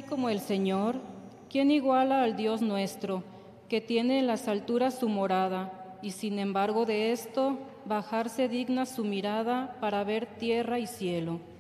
como el Señor? ¿Quién iguala al Dios nuestro, que tiene en las alturas su morada, y sin embargo de esto, bajarse digna su mirada para ver tierra y cielo?